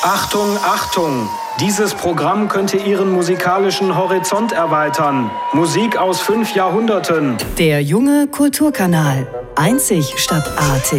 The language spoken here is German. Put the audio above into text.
Achtung, Achtung! Dieses Programm könnte Ihren musikalischen Horizont erweitern. Musik aus 5 Jahrhunderten. Der junge Kulturkanal. Einzig statt AT.